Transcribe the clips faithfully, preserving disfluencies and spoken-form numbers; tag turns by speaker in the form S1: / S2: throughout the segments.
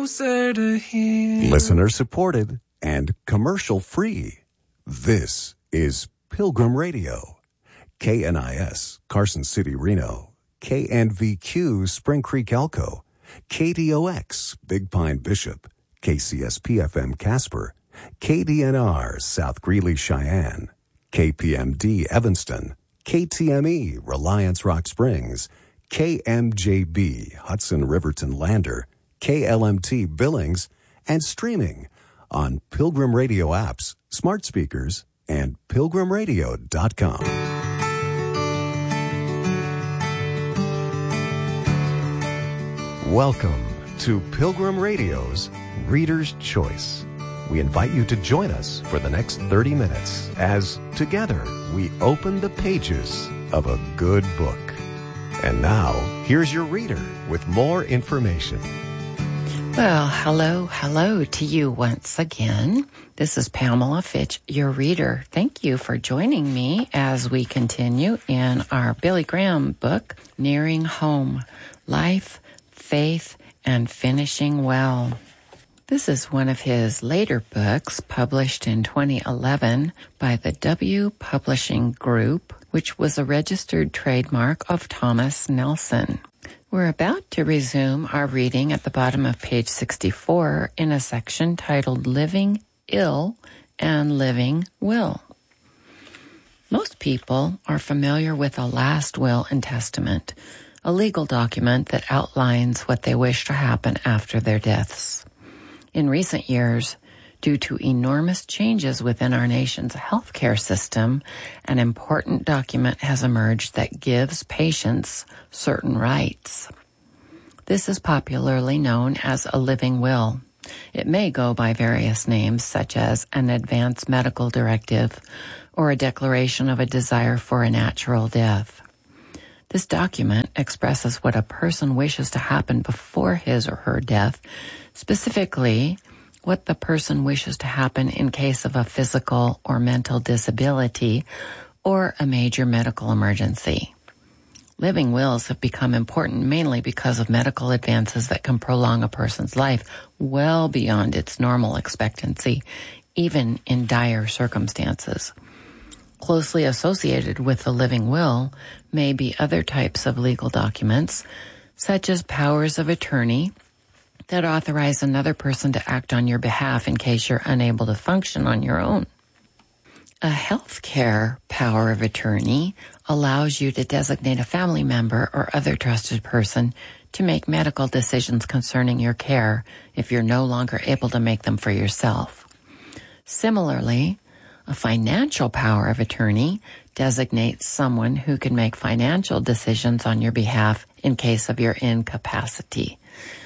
S1: closer to him.
S2: Listener supported and commercial free. This is Pilgrim Radio. K N I S, Carson City, Reno. K N V Q, Spring Creek, Elko. K D O X, Big Pine, Bishop. K C S P F M, Casper. K D N R, South Greeley, Cheyenne. K P M D, Evanston. K T M E, Reliance, Rock Springs. K M J B, Hudson, Riverton, Lander. K L M T, Billings. And streaming on Pilgrim Radio apps, smart speakers, and pilgrim radio dot com. Welcome to Pilgrim Radio's Reader's Choice. We invite you to join us for the next thirty minutes as together we open the pages of a good book. And now, here's your reader with more information.
S3: Well, hello, hello to you once again. This is Pamela Fitch, your reader. Thank you for joining me as we continue in our Billy Graham book, Nearing Home, Life, Faith, and Finishing Well. This is one of his later books, published in twenty eleven by the W Publishing Group, which was a registered trademark of Thomas Nelson. We're about to resume our reading at the bottom of page sixty-four in a section titled Living Ill and Living Will. Most people are familiar with a last will and testament, a legal document that outlines what they wish to happen after their deaths. In recent years, due to enormous changes within our nation's healthcare system, an important document has emerged that gives patients certain rights. This is popularly known as a living will. It may go by various names, such as an advance medical directive or a declaration of a desire for a natural death. This document expresses what a person wishes to happen before his or her death, specifically what the person wishes to happen in case of a physical or mental disability or a major medical emergency. Living wills have become important mainly because of medical advances that can prolong a person's life well beyond its normal expectancy, even in dire circumstances. Closely associated with the living will may be other types of legal documents, such as powers of attorney, that authorize another person to act on your behalf in case you're unable to function on your own. A healthcare power of attorney allows you to designate a family member or other trusted person to make medical decisions concerning your care if you're no longer able to make them for yourself. Similarly, a financial power of attorney designates someone who can make financial decisions on your behalf in case of your incapacity.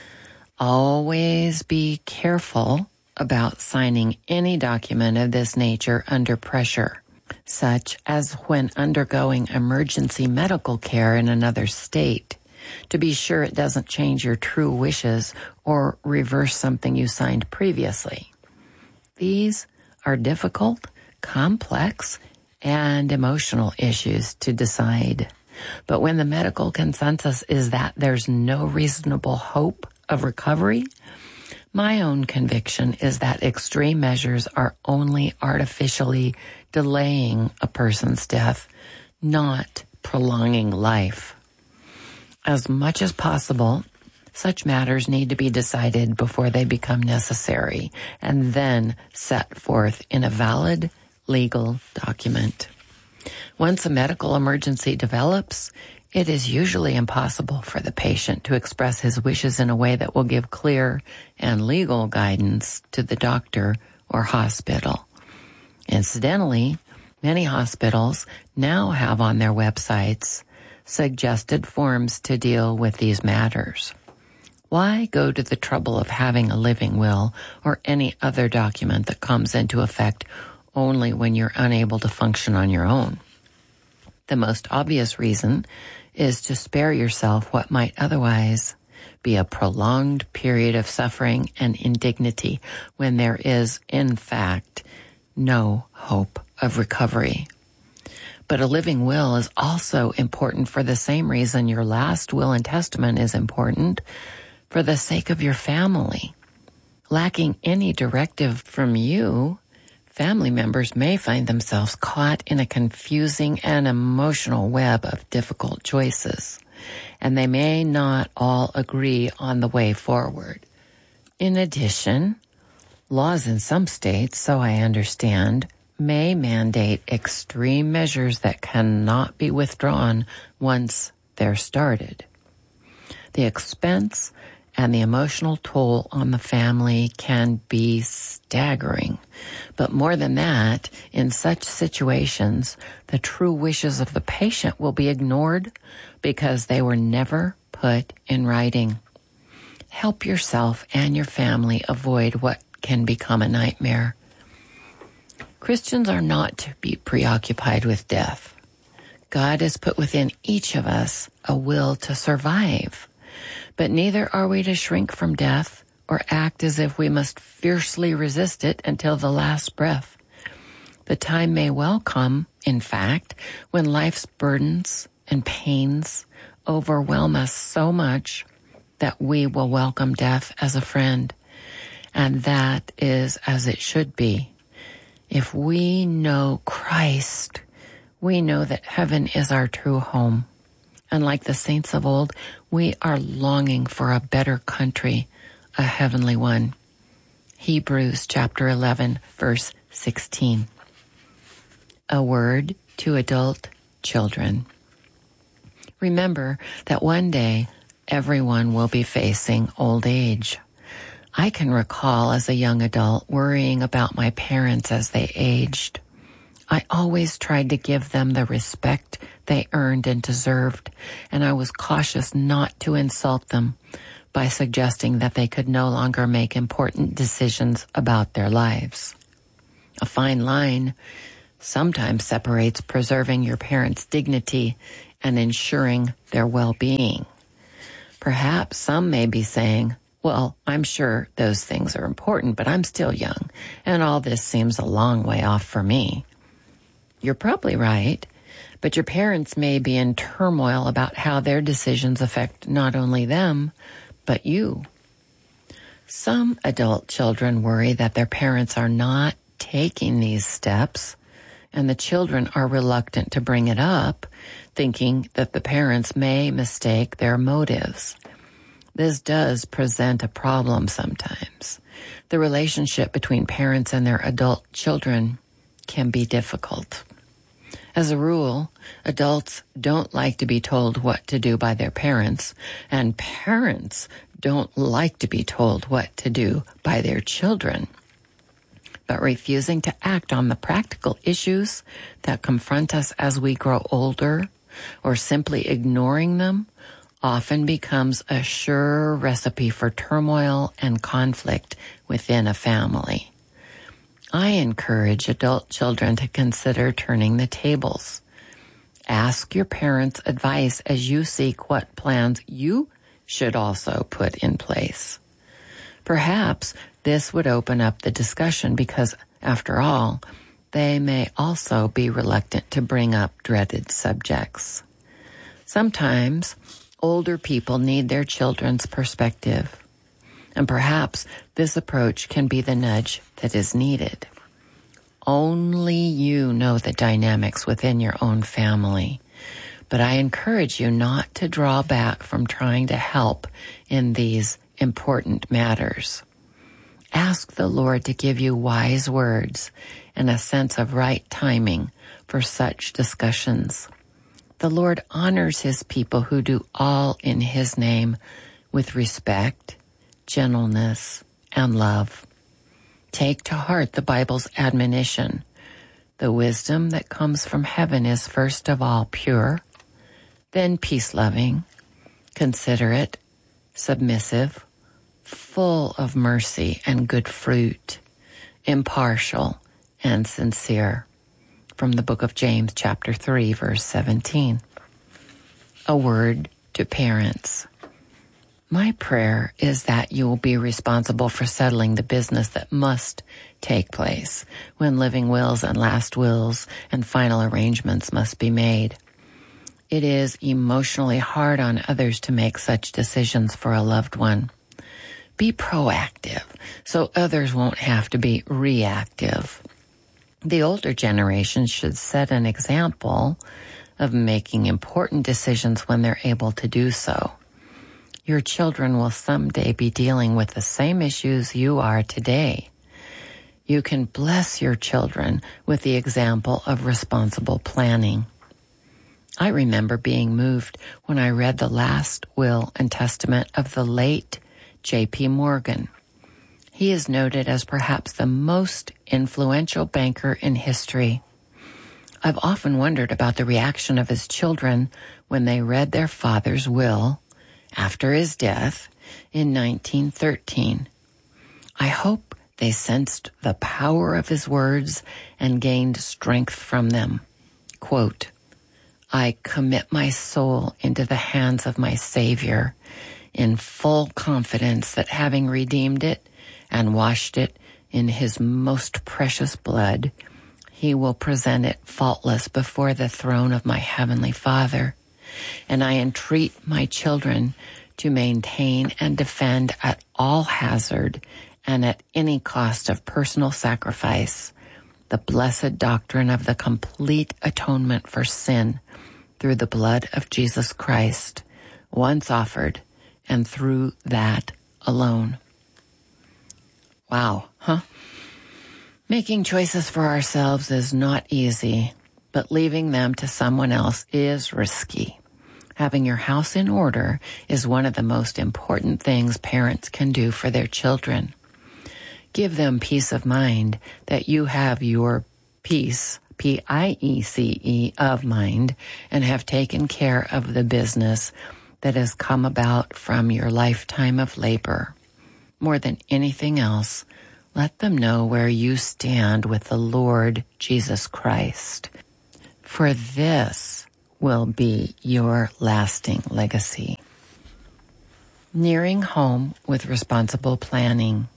S3: Always be careful about signing any document of this nature under pressure, such as when undergoing emergency medical care in another state, to be sure it doesn't change your true wishes or reverse something you signed previously. These are difficult, complex, and emotional issues to decide. But when the medical consensus is that there's no reasonable hope of recovery, my own conviction is that extreme measures are only artificially delaying a person's death, not prolonging life. As much as possible, such matters need to be decided before they become necessary and then set forth in a valid legal document. Once a medical emergency develops, it is usually impossible for the patient to express his wishes in a way that will give clear and legal guidance to the doctor or hospital. Incidentally, many hospitals now have on their websites suggested forms to deal with these matters. Why go to the trouble of having a living will or any other document that comes into effect only when you're unable to function on your own? The most obvious reason is to spare yourself what might otherwise be a prolonged period of suffering and indignity when there is, in fact, no hope of recovery. But a living will is also important for the same reason your last will and testament is important, for the sake of your family. Lacking any directive from you, family members may find themselves caught in a confusing and emotional web of difficult choices, and they may not all agree on the way forward. In addition, laws in some states, so I understand, may mandate extreme measures that cannot be withdrawn once they're started. The expense and the emotional toll on the family can be staggering. But more than that, in such situations, the true wishes of the patient will be ignored because they were never put in writing. Help yourself and your family avoid what can become a nightmare. Christians are not to be preoccupied with death. God has put within each of us a will to survive. But neither are we to shrink from death or act as if we must fiercely resist it until the last breath. The time may well come, in fact, when life's burdens and pains overwhelm us so much that we will welcome death as a friend. And that is as it should be. If we know Christ, we know that heaven is our true home. And like the saints of old, we are longing for a better country, a heavenly one. Hebrews chapter eleven, verse sixteen. A word to adult children. Remember that one day everyone will be facing old age. I can recall as a young adult worrying about my parents as they aged. I always tried to give them the respect they earned and deserved, and I was cautious not to insult them by suggesting that they could no longer make important decisions about their lives. A fine line sometimes separates preserving your parents' dignity and ensuring their well-being. Perhaps some may be saying, well, I'm sure those things are important, but I'm still young, and all this seems a long way off for me. You're probably right, but your parents may be in turmoil about how their decisions affect not only them, but you. Some adult children worry that their parents are not taking these steps, and the children are reluctant to bring it up, thinking that the parents may mistake their motives. This does present a problem sometimes. The relationship between parents and their adult children can be difficult. As a rule, adults don't like to be told what to do by their parents, and parents don't like to be told what to do by their children. But refusing to act on the practical issues that confront us as we grow older, or simply ignoring them, often becomes a sure recipe for turmoil and conflict within a family. I encourage adult children to consider turning the tables. Ask your parents' advice as you seek what plans you should also put in place. Perhaps this would open up the discussion because, after all, they may also be reluctant to bring up dreaded subjects. Sometimes older people need their children's perspective, and perhaps this approach can be the nudge that is needed. Only you know the dynamics within your own family, but I encourage you not to draw back from trying to help in these important matters. Ask the Lord to give you wise words and a sense of right timing for such discussions. The Lord honors his people who do all in his name with respect, gentleness, and love. Take to heart the Bible's admonition. The wisdom that comes from heaven is first of all pure, then peace-loving, considerate, submissive, full of mercy and good fruit, impartial and sincere. From the book of James, chapter three, verse seventeen. A word to parents. My prayer is that you will be responsible for settling the business that must take place when living wills and last wills and final arrangements must be made. It is emotionally hard on others to make such decisions for a loved one. Be proactive so others won't have to be reactive. The older generations should set an example of making important decisions when they're able to do so. Your children will someday be dealing with the same issues you are today. You can bless your children with the example of responsible planning. I remember being moved when I read the last will and testament of the late J P Morgan. He is noted as perhaps the most influential banker in history. I've often wondered about the reaction of his children when they read their father's will after his death in nineteen thirteen. I hope they sensed the power of his words and gained strength from them. Quote, I commit my soul into the hands of my Savior in full confidence that having redeemed it and washed it in his most precious blood, he will present it faultless before the throne of my Heavenly Father. And I entreat my children to maintain and defend at all hazard and at any cost of personal sacrifice the blessed doctrine of the complete atonement for sin through the blood of Jesus Christ, once offered, and through that alone. Wow, huh? Making choices for ourselves is not easy, but leaving them to someone else is risky. Having your house in order is one of the most important things parents can do for their children. Give them peace of mind that you have your peace, P I E C E, of mind, and have taken care of the business that has come about from your lifetime of labor. More than anything else, let them know where you stand with the Lord Jesus Christ. For this will be your lasting legacy. Nearing home with responsible planning.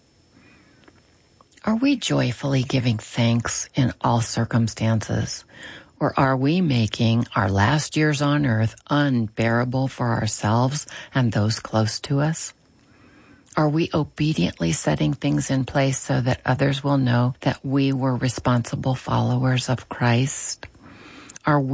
S3: Are we joyfully giving thanks in all circumstances, or are we making our last years on earth unbearable for ourselves and those close to us? Are we obediently setting things in place so that others will know that we were responsible followers of Christ? Are